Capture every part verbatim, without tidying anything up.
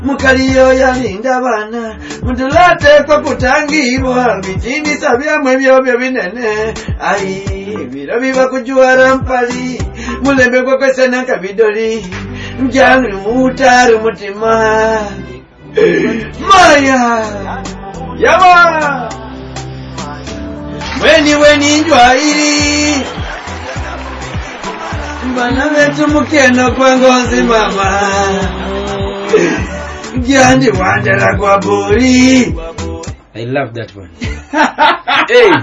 Mukaliyo yalinda bana mutulate kwa kutangirwa bitindi sabyamwe byobyo binene ai biro biba kujuara mpali mulembe kwa kwesana kabidoli mjangu mutaru mutima maya yawa weni weni njwairi bana wetu mukeno kwa ngozi mama Gandhi wandera kwa buri. I love that one. Hey.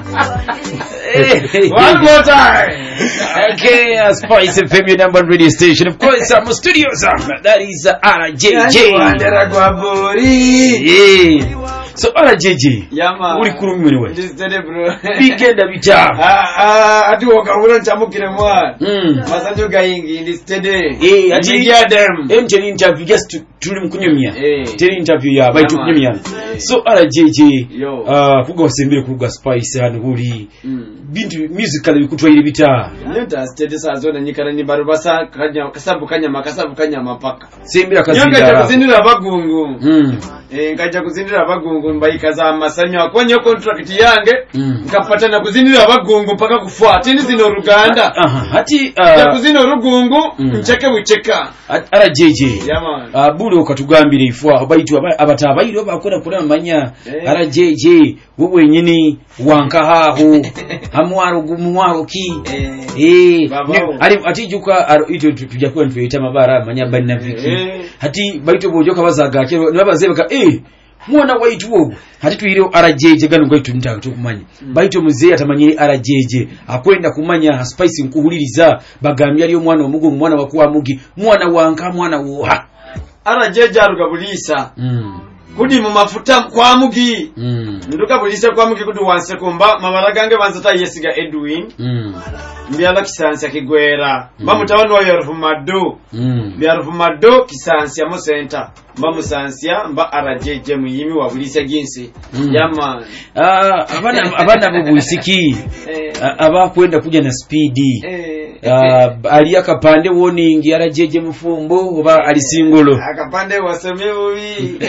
Hey. One more time. Okay, uh, Spice F M, your number one radio station. Of course, I'm um, studios. Um, that is uh, R J J. Wandera kwa buri. Yeah. So R J J. Yama. Uri kurumi niwe. Ndizede bro. Bigenda bita. Ah ah ati wakabura nchamukire mwa. Mm. Masanjo gaingi ndizede. Eh ati dem. Enter interview just tuli mkunyumya. Eh. Tele interview ya baitu kunyumya. So R J J uh kuga wasembere kuga Spice hano uri. Bintu musically bikutwaire bita. Nenda stede sazona nyikara ni barubasa kanya kasabu kanya makasabu kanya mapaka. Sembera kazindira. Nyanga kuzindira bagungu. Mm. Eh ngaja kuzindira bagungu mbaika za masanyo akonye contract yange nkapata na kuzindira bagungu mpaka kufuata ni zino Ruganda. Aha hati uh, ya kuzino rugungu ncheke bucheka. R J J. Yama. Uh, bule okatugambira ifwa baitu abatabayiro bakora kula manya R J J wowe nyini wanka haho hamwaro gumwaro ki eh ari atijuka ito tujja kwa nfeita mabara manya bana viki hati baitu bojoka bazaga kero nabaze baka eh mwana waitu wo hati tuiro R J J gano ngaitu ntaka tukumanya baitu muzeya tamanyire R J J akwenda kumanya Spice nkuhuliriza bagambya ali omwana omugo mwana wakuwa mugi mwana wanka mwana woha R J J arugabulisa mm. kudi mu mafuta kwa mugi mm. nduka bulisa kwa mugi kudi wanse kumba mabara gange banzata yesiga Edwin mm. mbyala kisansi kigwera mm. bamutawano wa Yarufumado mm. Yarufumado kisansi mo center mba musansia mba R J J muyimi wa bulisa ginsi mm. yama ah abana abana bubusiki eh. aba kwenda kuja na speedi eh. Uh, ali akapande warning R J J mufumbo oba ali singolo akapande wasome ubi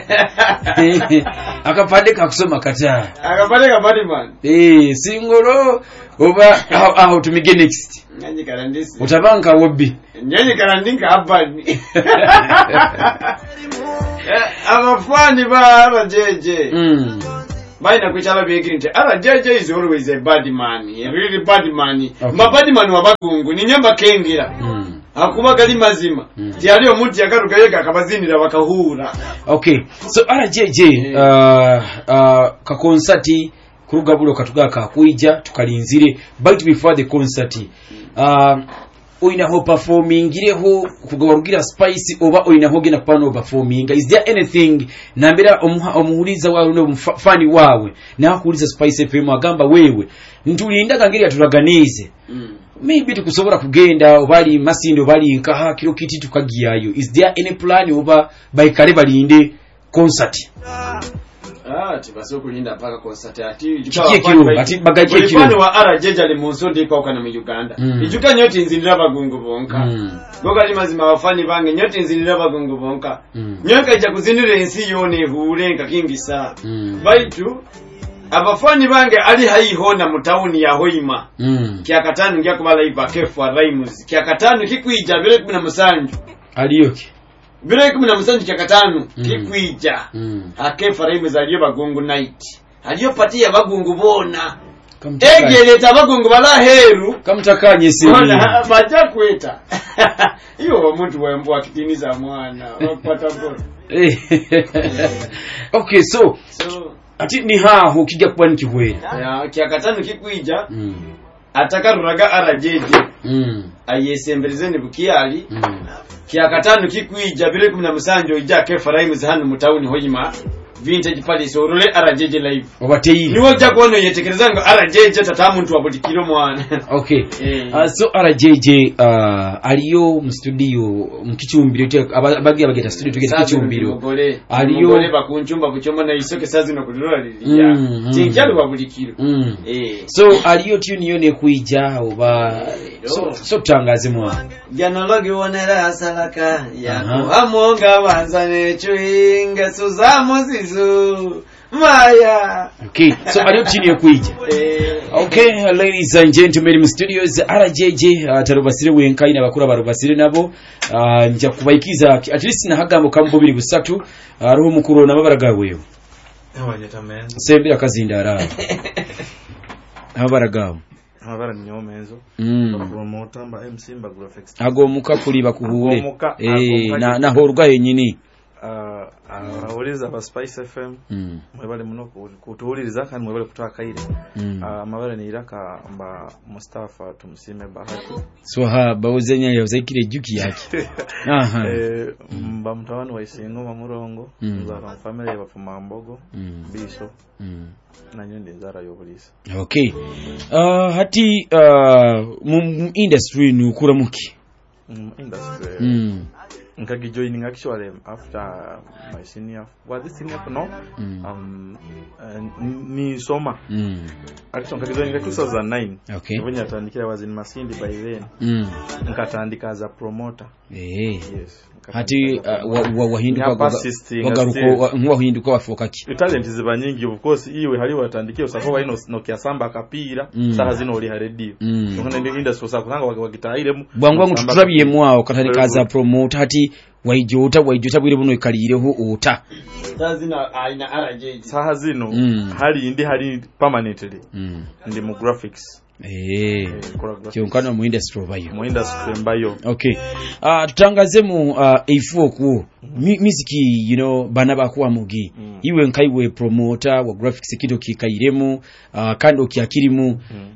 akapande kakusoma kata akapande kapande man eh singolo oba aho tumige next nyanyi karandisi utabanka wobbi nyanyi karandinka abani abafani ba R J J mm. Baina kuchala beginti R J J is always a bad man, a really bad man. Okay. Ma bad man wabagungu ni nyamba kengira mm. akuba gali mazima mm. tiali omuti yagaruka yega akabazinira bakahura. Okay, so R J J yeah. uh, uh, ka concert kuruga bulo katuga kakuija tukalinzire but before the concert uh, oina ho performing ireho kugawarugira Spice oba oina ho gena pano performing is there anything nambira omuhuliza wawe no fani wawe na kuuliza Spice F M agamba wewe ntulinda kangiri atulaganize mm. maybe tukusobora kugenda obali masinde obali nkaha kilo kiti tukagiyayo is there any plan oba by kale balinde concert ah tibaso kulinda paka concert ati jikawa ati bagaje kilo bali wa R J J ali munsondi kwa kana mu Uganda mm. ijuka nyoti nzinira bagungu bonka mm. boga ali mazima wafani bange nyoti nzinira bagungu bonka mm. nyoka ija kuzinira ensi yone hurenga kingisa mm. baitu abafani bange ali haihona mu town ya Hoima mm. kya katanu ngya kubala iva kefu Rhymes kya katanu kikuija bile kumi na musanju aliyoki bile kumi na musanju kya katanu mm. kikuija mm. akefa Rhymes aliyo bagungu night aliyo pati ya bagungu bona egeleta bagungu bala heru kamtakanye siri bona baja kweta iyo omuntu wembo akitiniza mwana wapata bona okay so so ati ni haho kijja kuba nikihwera ya kya katanu kikuija mm. atakaruraga R J J mm. ayesembeleze ni bukiyali mm. kya katanu kikuija bile kumi na musanjo ija kefa Rhymes hano mu town Hoima vintage Paris orule R J J live obateyi niwo jja kuona yetekereza ngo R J J tata muntu wabulikiro mwana okay eh. uh, so R J J uh, aliyo mu studio mu kichumbiro kye abagi abageta studio tugete kichumbiro aliyo bole bakunchumba buchomo na isoke sazi no kulira lilia mm, tinkyali mm. wabulikiro mm. eh. So aliyo tune yone kuija oba so so tangaze mwa janalogi wonera asalaka yako amonga banzane chuinga suzamu zizu Maya. Okay, so aliyo tune kuija okay, uh, ladies and gentlemen in studios R J J uh, tarubasire wenkai na bakura barubasire nabo uh, nja kubayikiza at least na hagambo kambobiri busatu uh, roho mukuru na babaraga wewe Ewanyeta men sembira kazindara abaragawo abara nyomenzo mm. promoter mba M C mba graphics ago muka kuli bakuhure eh na na horuga yenyini uh awuliza ba Spice F M mm. mwebale muno kutuuliriza kandi mwebale kutoa kaire mm. uh, amabale ni iraka mba Mustafa tumusime bahati soha bawuzenya yazekire juki yake aha eh mba mtawani wa Isingo mamurongo mm. za family ya bafuma mbogo mm. biso mm. na nyende zara yobulisa okay uh, hati uh, mu industry ni ukura muki mm, industry mm. Nkagi joining actually after my senior was this senior no mm. um uh, ni soma mm. actually nkagi joining two thousand nine okay when yatandikira was in Masindi by then mm. nkatandika as a promoter eh yes hati wahinduka wagaruko wahinduka wafokaki talent ziba nyingi of course iwe hali watandikie usako ino no kiasamba akapira mm. saha zino oli radio mm. ngone ndi industry usako kanga wagitaire mu bwangu wangu tutulabiye mwao katandika as a promoter hati waijota waijota bwire buno ikalireho ota tazina aina R J J saha zino mm. hali indi hali permanently mm. ndi mu graphics eh kyonkana mu industry bayo mu industry mbayo okay ah uh, tutangaze mu uh, A four ku mm. muziki you know bana bakuwa mugi mm. iwe nkaiwe promoter wa graphics kido kikairemu uh, kandi okiyakirimu mm.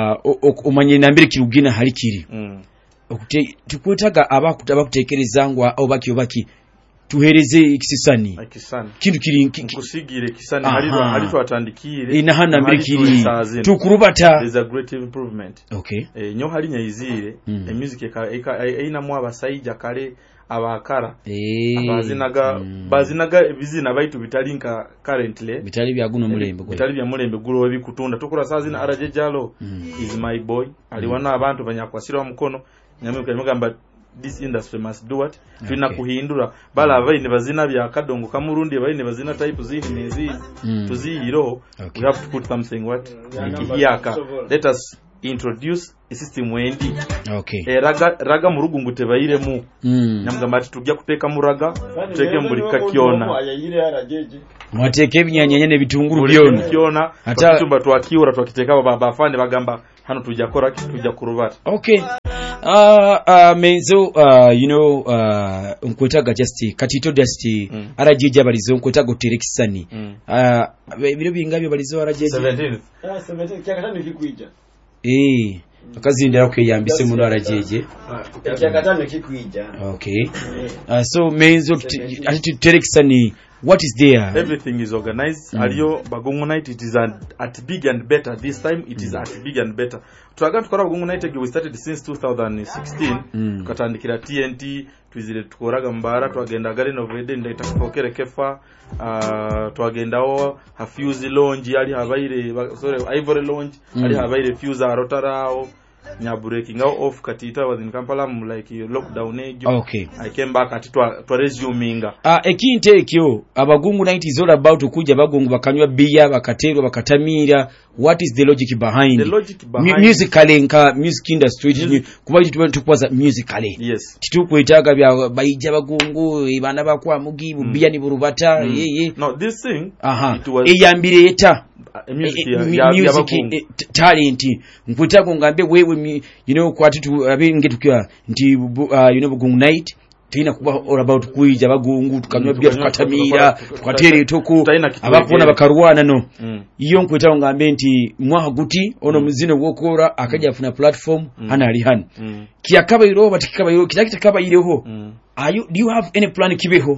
uh, umanye nambere kirugina hari kiri mm. okute tukwetaga abakuta bakutekereza ngwa obaki obaki tuhereze ikisisani ikisani kintu kiri kusigire kisani halizo halizo atandikire ina hana mbere kiri tukurubata there's a great improvement okay eh nyo hali nyayizire mm. e music eka mu abasayija kale abakara eh bazinaga mm. bazinaga bizina baitu bitalinka currently bitali bya guno mulembe gwe bitali bya mulembe gulo bikutunda tukura sazina R J Jalo mm. is my boy aliwana abantu banyakwasira mukono nyame kugamba this industry must do what tuna okay. kuhindura bala abaine bazina bya kadongo kamurundi abaine bazina type zini nezi mm. tuzihiro okay. we have to put something what ikiyaka let us introduce a system wendi okay e raga raga murugungu tebaire mu mm. namugamba ati tujja kuteka muraga tuteke mbulika kiona ayire R J J mwateke binyanya ne bitunguru byona kiona hata tumba twakiura twakiteka baba afande bagamba hano tujja kora tujja kurubata okay uh uh menzo uh you know uh unkwetaga just katito just mm. R J J balizo unkwetaga terekisani mm. uh biro bingabyo balizo R J J seventeen ah seventeen kyakatano kikwija eh akazindira ko yambise mu R J J kyakatano kikwija okay uh, so menzo ati terekisani what is there everything is organized mm. aliyo bagongo night it is at, at big and better this time it is mm. at big and better twaga tukora bagongo night we started since two thousand sixteen mm. tukatandikira T N T twizire tukoraga mbara twagenda Garden of Eden ndaita kokere kefa uh, twagendaho Hafuse Lounge ali habaire sorry Ivory Lounge mm. ali habaire Fuse Rotarao nya breaking out off katita was in Kampala like lockdown age okay I came back at to to resuminga ah ekinte ekyo abagungu night is all about kuja bagungu bakanywa biya bakaterwa bakatamira what is the logic behind the logic behind musically nka music industry kuba tukwaza musically yes titukwetaga bya bayija bagungu ibana bakwa mugibu mm. biya ni burubata mm. yeye no this thing aha it was eyambire eta a music e, ya, ya music e, talent nkwetago ngambe wewe you know kwati tu abinge tukya nti uh, you know bugungu night tina kuba all about kuija bagungu tukanywa bia tukatamira tukatera etoko abakubona bakarwana no iyo nkweta ngambe nti mwaha guti ono muzino gwokora akaja afuna platform hana ali hano kiyakaba iro batikaba iro kitakita kaba ireho are you do you have any plan kibeho?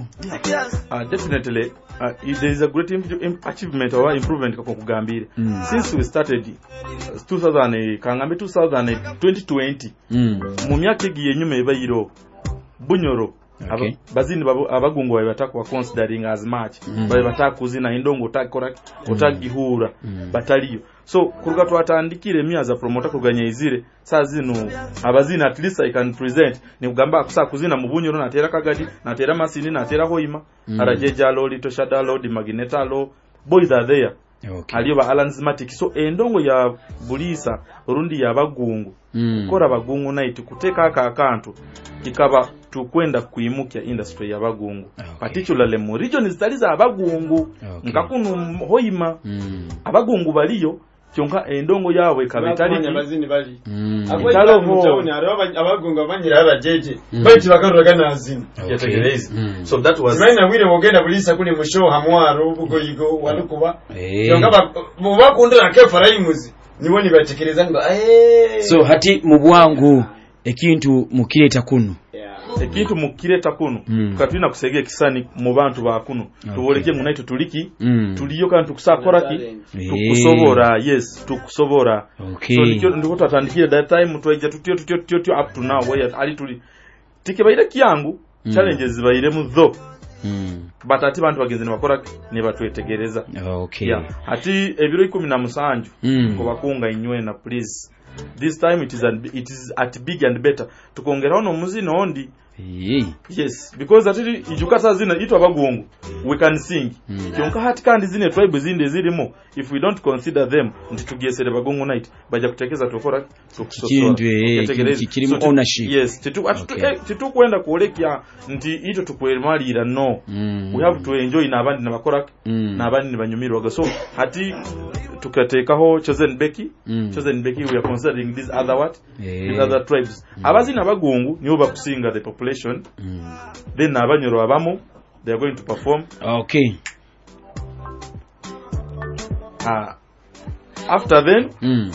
Uh, definitely uh, there is a great im- achievement or improvement kakugambire mm. since we started uh, two thousand kangambe twenty twenty mm. mu myaka igiye nyuma ebayiro bunyoro okay. Aba, bazini babo abagungu babe batakwa considering as much mm. babe batakuzina indongo takora utagihura mm. bataliyo so kuruga twatandikire mi as a promoter kuganya izire sazino abazina at least I can present ni kugamba kusa kuzina mu bunyoro natera kagadi natera masini natera hoima mm. arajeja lo lito shada lo di magneta lo boys are there okay. aliyo ba alanzmatic so endongo ya bulisa rundi ya bagungu mm. kora bagungu night kuteka aka akantu ikaba tukwenda kuimukya industry ya bagungu okay. particularly mu region zitaliza abagungu okay. nkakunu hoima mm. abagungu baliyo kyonka endongo yawe kabitali abazini bali akwaitalo mutawuni abagungu abanyira abajeje bati bakaruraga nazini yategereza so that was maina wire wogenda bulisa kuli musho hamwaro ubugoyigo walukuba kyonka mubakundira kefara imuzi niboni batekereza ngo eh so hati mu bwangu ekintu mukireta kuno ekintu mukireta kuno mm. tukatulina kusegea kisani mu bantu ba kuno okay. tuboleke munaito tuliki mm. tuliyo kandi tukusakoraki tukusobora yes tukusobora okay. so ndiko ndiko twatandikira that time twaija tutyo tutyo tutyo up to now where ali tuli tike bayire kyangu mm. challenges bayire mu tho mm. but ati bantu bagenzi bakora ne batwetegereza okay yeah. ati ebiro ikumi na musanju mm. ko bakunga inywe na please this time it is an, it is at big and better tukongera ono muzino ondi yeah. yes because atiri ijukasa zina itu abagungu we can sing mm. kyonka hati kandi zine tribe zinde zirimo if we don't consider them nti tugiesere bagungu night baja kutekeza tokora kikindwe kikirimo ownership yes titu okay. titu kwenda kuolekya nti ito tukwemalira no mm. we have to enjoy na abandi nabakora mm. na abandi banyumirwa so hati tukatekaho Chosen Becky mm. Chosen Becky we are considering these other what yeah. these other tribes mm. abazina abagungu nibo bakusinga the population mm. then abanyoro abamo they are going to perform okay uh, after then mm.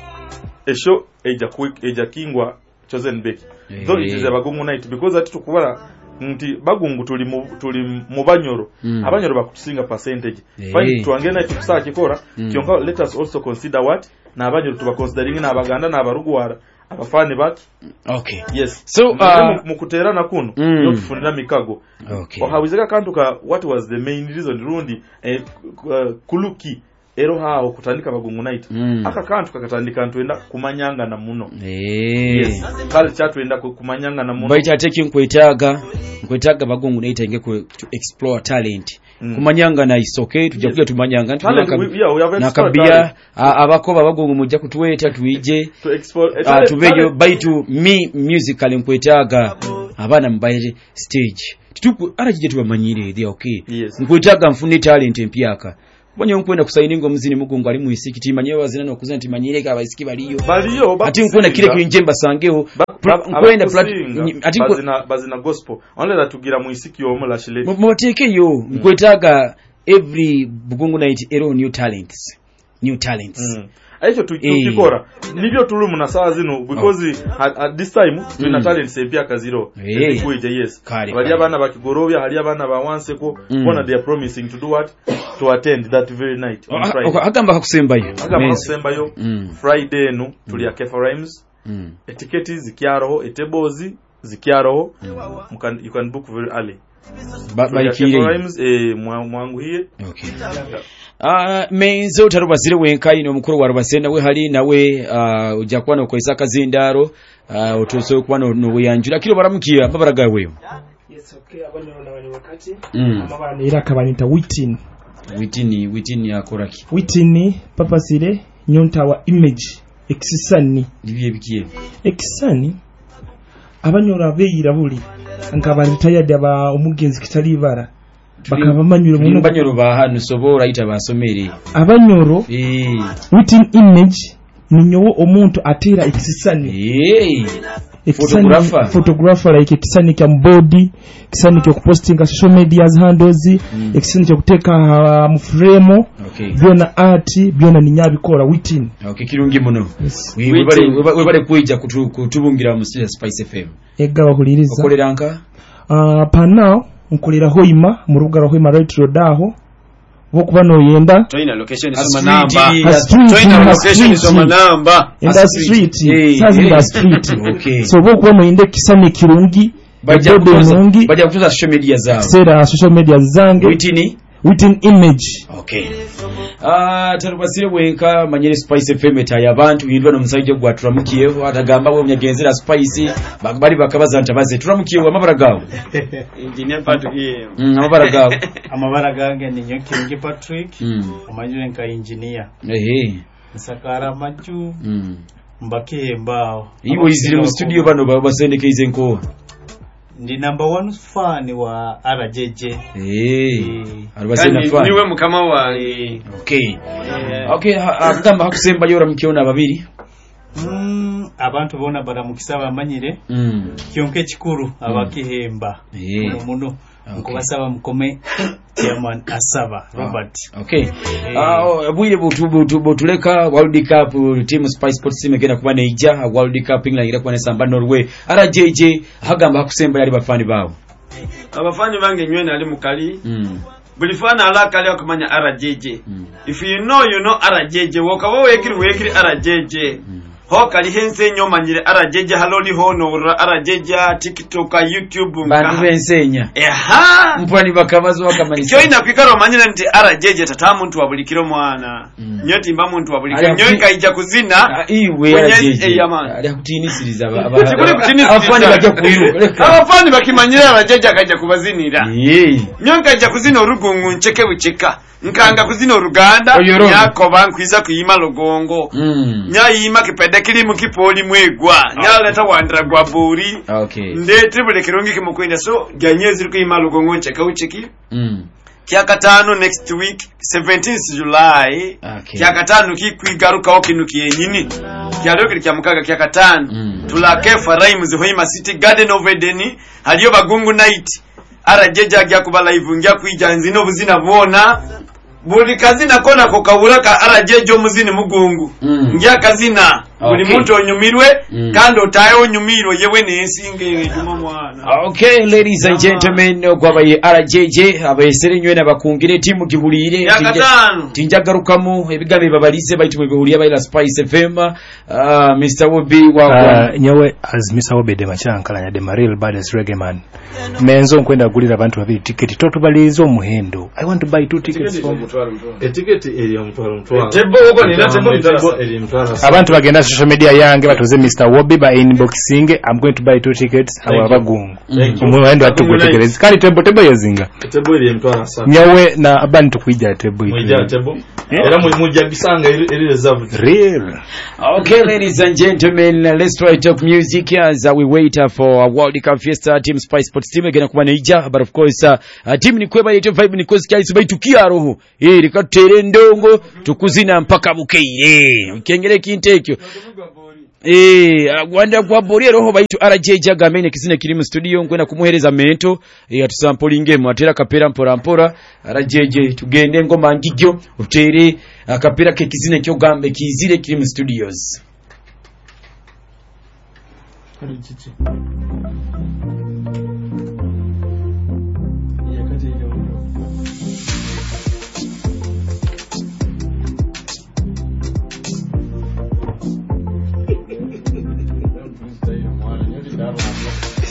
a show eja quick eja kingwa Chosen Becky yeah. though it is abagungu night because ati tukubara nti bagungu tuli mu, tuli mu banyoro mm. abanyoro bakusinga percentage yeah. fine tuangena tukusa kikora mm. kyonka let us also consider what na abanyoro tuba considering na abaganda na abarugwara abafani baki okay yes so uh, mukuterana kuno mm. no kufundira mikago okay ohawizeka kantu ka what was the main reason rundi eh, uh, kuluki ero hao kutandika bagungu night mm. aka kantu kakatandika ntwenda kumanyanga na muno eh yes kale chatwenda kumanyanga na muno baita taking kwetaga kwetaga bagungu night inge ku to explore talent mm. kumanyanga na is okay tujja kuja tumanyanga yeah, na kabia abakoba bagungu mujja kutuweta tuije to explore uh, tubeyo baitu me musical nkwetaga abana mbaye stage tuku arajije tubamanyire they okay yes. nkwetaga mfune talent empyaka bonye nkwenda kusaininga muzini mugungu ali mu isikiti manyewe wazina no kuzana timanyire ka baisiki baliyo baliyo ati nkwenda kile kuinjemba sangeho nkwenda ati bazina bazina gospel only that tugira mu isiki yo mula shile moteke yo nkwetaga every bugungu night ero new talents new talents mm. Aisho tukikora nibyo tulu muna saa zino because oh. at, at this time tuna mm. talent sepia kaziro hey. kuije yes bali abana bakigorovya hali abana bawanse ko bona mm. they are promising to do what to attend that very night on oh, Friday agamba kusemba yo agamba kusemba yo mm. Friday no tuli ya Kefa Rhymes mm. etiketi zikyaro etebozi zikyaro mm. can, you can book very early ba ba Kefa Rhymes eh mwangu hiye okay Ah uh, menzo utarubazire wenkai no mukuru wa rubasenda we hali nawe uh, ujja kwana ukoisa kazindaro uh, utoso kwana no buyanjura kiro baramukiya babaraga weyo yes okay abanyoro nabali wakati mm. amabana ira kabanita witin witin witin yakoraki witin papasire nyonta wa image exisani bibiye bikiye exisani abanyoro abeyira buli ngabandi yade aba umugenzi kitali bara bakabamanyura mu banyoro ba hano sobora ita basomere abanyoro eh within image ninyo omuntu atera ekisisani eh photographer photographer like ekisani kya mbodi ekisani kya kupostinga social media handles mm. ekisani kya kuteka uh, mu frame okay byona art byona ninyabikora within okay kirungi muno yes. we bale we bale kuija kutubungira mu Spice F M ega bahuliriza okoleranka uh, pana nkolera hoima mu rubuga rwa hoima right road aho bokuba no yenda toina location soma namba toina location soma namba in the street sazi in the street okay so bokuba no yende kisane kirungi bajja kutoza bajja kutoza social media zao sera social media zange within within image okay ah tarubasire wenka manyere Spice F M etaya abantu yindwa no musajja gwa turamukiyeho atagamba we munyagenzera Spice bakabali bakabaza ntabaze turamukiyeho amabara gawo engineer Patrick mm amabara gawo amabara gange ni Nyokingi Patrick mm amajure nka engineer ehe nsakara maju mm mbake mbao ibo izire mu studio bano basendekeize nko ndi number one fan wa R J J eh arubasena fan niwe mukama wa okay okay agamba hakusemba yora mkiona babiri mm abantu bona baramukisa bamanyire mm kyonke kikuru abakihemba muno muno nkubasaba mukome chairman asaba Robert okay ah bwire butubu tubu tuleka World Cup team Spice Sports team egenda kuba neija World Cup England ira kwa samba Norway R J J hagamba hakusemba yali bafani bawo abafani bange nywene ali mukali mm bulifana alakali akamanya R J J mm. If you know you know R J J wokabo wekiri wekiri R J J mm. Ho kali hense nyoma nyire R J J haloli hono R J J TikTok YouTube bantu bensenya eha mpani bakabazo bakamanyisa kyo ina kwikaro manyira nti R J J tata muntu wabulikiro mwana mm. Nyoti mba muntu wabulikiro nyoika ija kuzina iwe R J J ali kutinisiriza abafani bajya kuyiruka abafani bakimanyira R J J akaja kubazinira yee nyoika ija kuzina urugungu ncheke bucheka nkanga kuzina uruganda yako bankwiza kuyima logongo mm. nyayima kipede kili mukipoli mwegwa okay. Nyaleta wandra gwa buri okay ndete bule kirungi kimukwenda so gyanyezi liko yima logongo ncheka ucheki mm. Kya katano next week seventeenth July okay. Kya katano kikwigaruka okinuki yenyini kya leo kili kya mukaga kya katano mm. Tulake Rhymes Hoima City Garden of Eden haliyo bagungu night R J J agya kuba live ngya kwija nzino buzina bona buli kazina kona ko kawuraka R J J omuzini mugungu mm. ngya kazina buli okay. muntu onyumirwe mm. kandi otayo onyumiro yewe nensinge etuma mwana okay ladies and gentlemen kwabaye R J J abayesere nywena bakungire timu gihulire yakatano tinjagarukamu ebigambe babalize baitu bihulire bayira Spice F M uh, Mister Wobi wa uh, nyewe as Mister Wobi de machankala ya de Maril Bades Reggae Man menzo nkwenda gulira abantu babiri ticket toto balizo omuhendo I want to buy two tickets from a ticket eri omutwalo mutwalo tebo uko ni natebo mutwalo eri mutwalo abantu bagenda social media yange batoze Mister Wobi by inboxing I'm going to buy two tickets aba bagungu omuhendo atugutegereza kali tebo tebo yezinga tebo eri mutwalo sana nyawe na abantu kuija tebo muija tebo era mujja bisanga eri reserve real okay ladies and gentlemen let's try talk music as uh, we wait uh, for a World Cup Fiesta team Spice Sports team again kuba neija but of course uh, uh, team ni kweba yetu vibe ni kozi kyali baitukia roho eh likatere ndongo tukuzina mpaka bukeire ukengere kintekyo eh agwanda kwa bori roho baitu R J J agamene kisine kiri mu studio ngwena kumuhereza mento eh atusampolinge mu atera kapera mpora mpora R J J tugende ngoma ngijyo utere akapera ke kisine kyo gambe kizire kiri mu studios R J J